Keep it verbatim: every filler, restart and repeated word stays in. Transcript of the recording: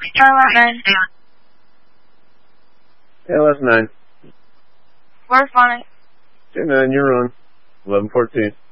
Turn left nine. Yeah, left nine. We're fine. Okay, nine, you're on. eleven fourteen.